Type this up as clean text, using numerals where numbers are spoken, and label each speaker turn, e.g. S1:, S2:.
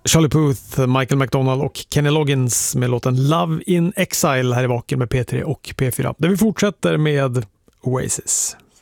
S1: Charlie Puth, Michael McDonald och Kenny Loggins med låten Love in Exile här i Vaken med P3 och P4. Där vi fortsätter med Oasis.